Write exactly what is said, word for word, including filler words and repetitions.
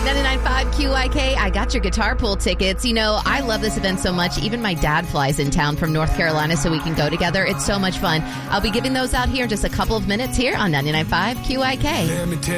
ninety-nine point five Q I K, I got your guitar pool tickets. You know, I love this event so much. Even my dad flies in town from North Carolina so we can go together. It's so much fun. I'll be giving those out here in just a couple of minutes here on ninety-nine point five Q I K.